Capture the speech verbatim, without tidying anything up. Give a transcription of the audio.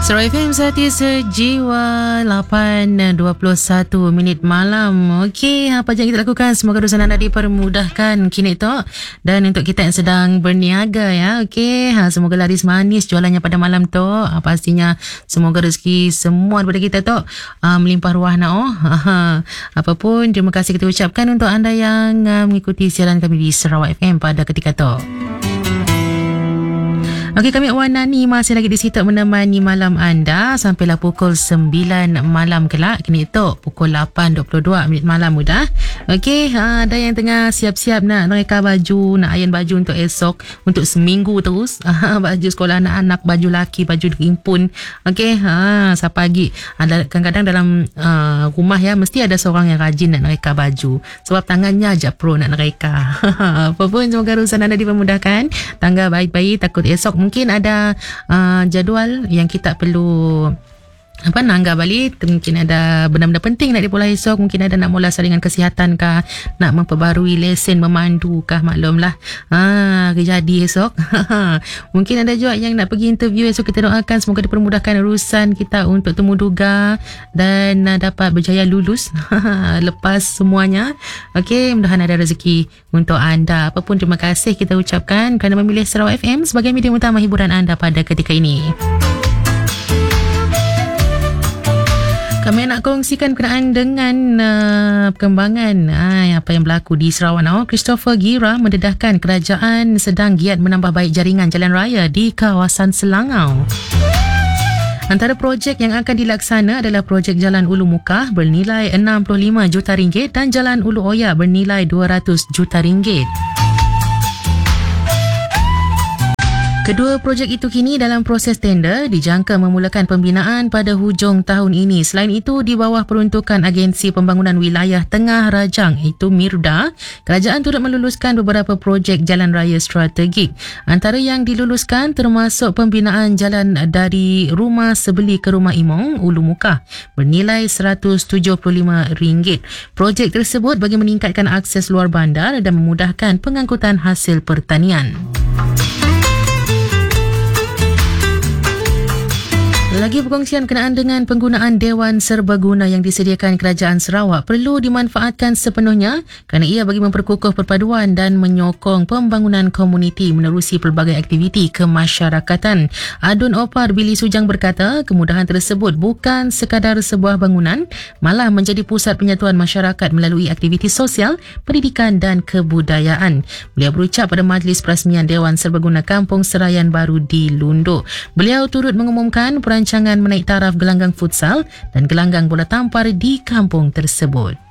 Sarawak F M Sati Sejiwa lapan dua puluh satu minit malam. Okey, apa yang kita lakukan? Semoga urusan anda dipermudahkan kini tu. Dan untuk kita yang sedang berniaga ya. Okey, ha, semoga laris manis jualannya pada malam tu. Ha, pastinya semoga rezeki semua daripada kita tu ha, melimpah ruah nak oh. Ha, apapun, terima kasih kita ucapkan untuk anda yang uh, mengikuti siaran kami di Sarawak F M pada ketika tu. Okey, kami Wan Nani masih lagi di situ menemani malam anda sampailah pukul sembilan malam kelak. Kini itu pukul lapan dua puluh dua minit malam mudah. Okey, ha, ada yang tengah siap-siap nak reka baju, nak iron baju untuk esok, untuk seminggu terus. Ha, baju sekolah anak-anak, baju laki, baju diimpun. Okey, ha, siapa pagi. Ada kadang-kadang dalam uh, rumah ya mesti ada seorang yang rajin nak reka baju. Sebab tangannya aja pro nak reka. Apapun, semoga urusan anda dipermudahkan. Tangga baik-baik, takut esok mungkin ada uh, jadual yang kita perlu apa nanggah balik, mungkin ada benda-benda penting nak dipulai esok, mungkin ada nak mula saringan kesihatan kah, nak memperbarui lesen memandu kah, maklumlah ha, kejadi esok. Mungkin ada juga yang nak pergi interview esok. Kita doakan semoga dipermudahkan urusan kita untuk temu duga dan uh, dapat berjaya lulus lepas semuanya. Okey, mudah-mudahan ada rezeki untuk anda. Apapun, terima kasih kita ucapkan kerana memilih Sarawak F M sebagai media utama hiburan anda pada ketika ini. Kami nak kongsikan berkenaan dengan uh, perkembangan uh, apa yang berlaku di Sarawak. Oh, Christopher Gira mendedahkan kerajaan sedang giat menambah baik jaringan jalan raya di kawasan Selangau. Antara projek yang akan dilaksana adalah projek Jalan Ulu Mukah bernilai enam puluh lima juta ringgit dan Jalan Ulu Oya bernilai dua ratus juta ringgit. Kedua projek itu kini dalam proses tender, dijangka memulakan pembinaan pada hujung tahun ini. Selain itu, di bawah peruntukan Agensi Pembangunan Wilayah Tengah Rajang, iaitu MIRDA, kerajaan turut meluluskan beberapa projek jalan raya strategik. Antara yang diluluskan termasuk pembinaan jalan dari Rumah Sebeli ke Rumah Imong, Ulu Mukah, bernilai seratus tujuh puluh lima ringgit. Projek tersebut bagi meningkatkan akses luar bandar dan memudahkan pengangkutan hasil pertanian. Lagi perkongsian berkenaan dengan penggunaan Dewan Serbaguna yang disediakan Kerajaan Sarawak perlu dimanfaatkan sepenuhnya kerana ia bagi memperkukuh perpaduan dan menyokong pembangunan komuniti menerusi pelbagai aktiviti kemasyarakatan. Adun Opar Billy Sujang berkata, kemudahan tersebut bukan sekadar sebuah bangunan, malah menjadi pusat penyatuan masyarakat melalui aktiviti sosial, pendidikan dan kebudayaan. Beliau berucap pada majlis perasmian Dewan Serbaguna Kampung Serayan Baru di Lundu. Beliau turut mengumumkan perancangan menaik taraf gelanggang futsal dan gelanggang bola tampar di kampung tersebut.